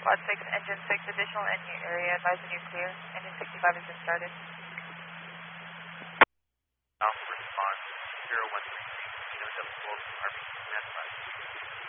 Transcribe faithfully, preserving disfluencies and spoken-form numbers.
Quad six, engine six, additional engine area, advising you clear. Engine sixty-five has been started. Alpha response zero one three three, Kilo double twelve, R B C, stand by.